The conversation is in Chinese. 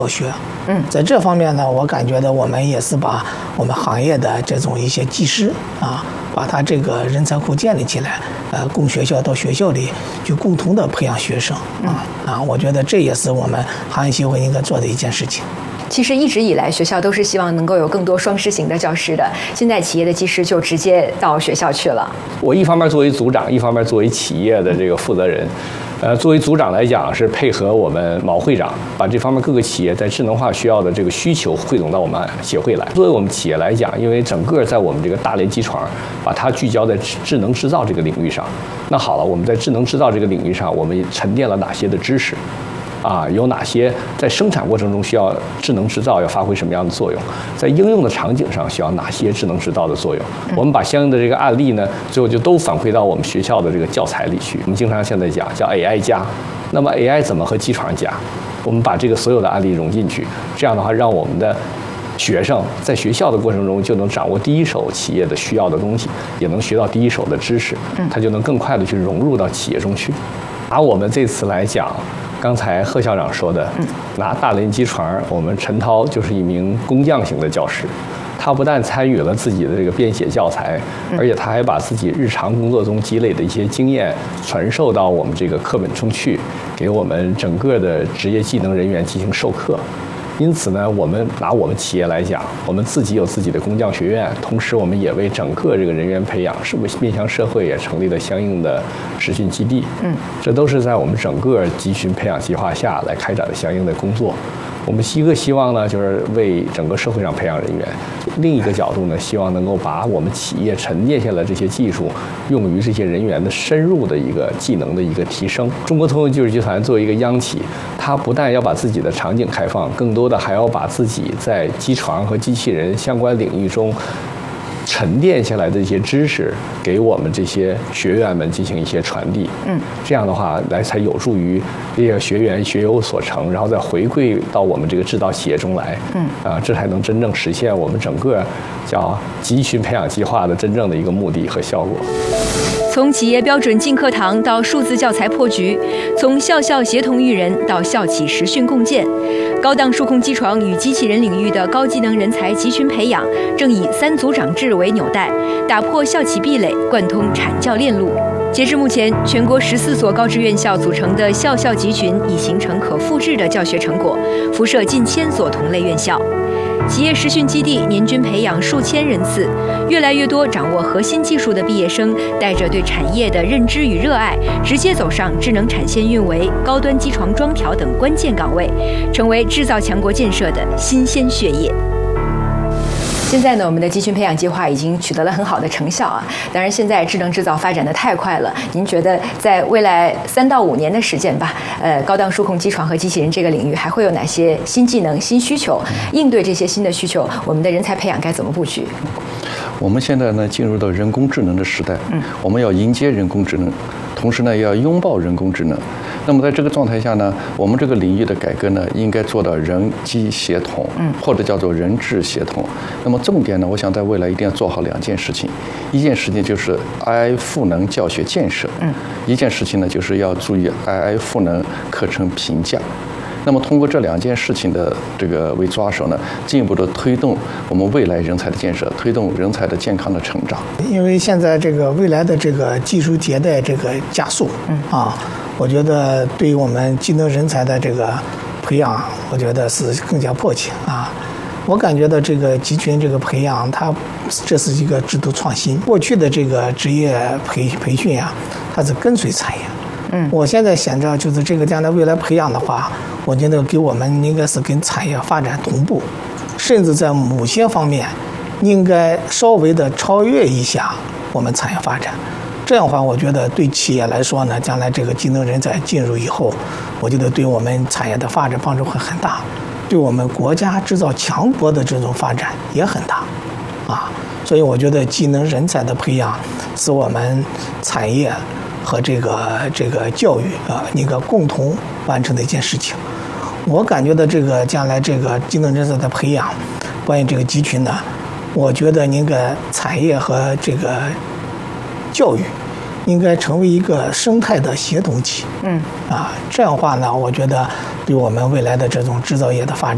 学。在这方面呢，我感觉的我们也是把我们行业的这种一些技师啊，把他这个人才库建立起来，供学校到学校里去共同的培养学生我觉得这也是我们行业协会应该做的一件事情。 其实一直以来，学校都是希望能够有更多双师型的教师的。现在企业的技师就直接到学校去了。 我一方面作为组长，一方面作为企业的这个负责人。作为组长来讲，是配合我们毛会长，把这方面各个企业在智能化需要的这个需求汇总到我们协会来。作为我们企业来讲，因为整个在我们这个大连机床，把它聚焦在智能制造这个领域上。那好了，我们在智能制造这个领域上，我们沉淀了哪些的知识？有哪些在生产过程中需要智能制造要发挥什么样的作用？在应用的场景上需要哪些智能制造的作用？我们把相应的这个案例呢，最后就都反馈到我们学校的这个教材里去。我们经常现在讲叫 AI 加，那么 AI 怎么和机床加？我们把这个所有的案例融进去，这样的话，让我们的学生在学校的过程中就能掌握第一手企业的需要的东西，也能学到第一手的知识，他就能更快的去融入到企业中去。拿我们这次来讲。刚才贺校长说的，拿大连机床，我们陈涛就是一名工匠型的教师，他不但参与了自己的这个编写教材，而且他还把自己日常工作中积累的一些经验传授到我们这个课本中去，给我们整个的职业技能人员进行授课。因此呢，我们拿我们企业来讲，我们自己有自己的工匠学院，同时我们也为整个这个人员培养，是不是面向社会也成立了相应的实训基地？这都是在我们整个集群培养计划下来开展的相应的工作。我们一个希望呢，就是为整个社会上培养人员；另一个角度呢，希望能够把我们企业沉淀下来这些技术，用于这些人员的深入的一个技能的一个提升。中国通用技术集团作为一个央企，它不但要把自己的场景开放，更多的还要把自己在机床和机器人相关领域中沉淀下来的一些知识，给我们这些学员们进行一些传递。这样的话，才有助于这些学员学有所成，然后再回馈到我们这个制造企业中来。这才能真正实现我们整个叫集群培养计划的真正的一个目的和效果。 从企业标准进课堂到数字教材破局，从校校协同育人到校企实训共建，高档数控机床与机器人领域的高技能人才集群培养，正以3组长制为纽带，打破校企壁垒，贯通产教链路。截至目前，全国14所高职院校组成的校校集群已形成可复制的教学成果，辐射近1000所同类院校。企业实训基地年均培养数千人次，越来越多掌握核心技术的毕业生，带着对产业的认知与热爱，直接走上智能产线运维、高端机床装调等关键岗位，成为制造强国建设的新鲜血液。现在呢，我们的集群培养计划已经取得了很好的成效啊。当然，现在智能制造发展的太快了，您觉得在未来3到5年的时间吧，高档数控机床和机器人这个领域还会有哪些新技能、新需求？应对这些新的需求，我们的人才培养该怎么布局？ 我们现在呢，进入到人工智能的时代，我们要迎接人工智能，同时呢，也要拥抱人工智能。那么在这个状态下呢，我们这个领域的改革呢，应该做到人机协同，或者叫做人智协同。那么重点呢，我想在未来一定要做好2件事情。一件事情就是 AI 赋能教学建设，一件事情呢，就是要注意 AI 赋能课程评价。那么通过这2件事情的这个为抓手呢，进一步的推动我们未来人才的建设，推动人才的健康的成长。 因为现在这个未来的这个技术迭代这个加速，我觉得对于我们技能人才的这个培养，我觉得是更加迫切啊。我感觉到这个集群这个培养，这是一个制度创新。过去的这个职业培训呀，它是跟随产业。我现在想着就是这个将来未来培养的话，我觉得给我们应该是跟产业发展同步，甚至在某些方面应该稍微的超越一下我们产业发展。这样的话，我觉得对企业来说呢，将来这个技能人才进入以后，我觉得对我们产业的发展帮助会很大，对我们国家制造强国的这种发展也很大，所以我觉得技能人才的培养是我们产业和这个教育一个共同完成的一件事情。我感觉到这个将来这个技能人才的培养，关于这个集群呢，我觉得应该产业和这个教育应该成为一个生态的协同体。这样的话呢，我觉得对我们未来的这种制造业的发展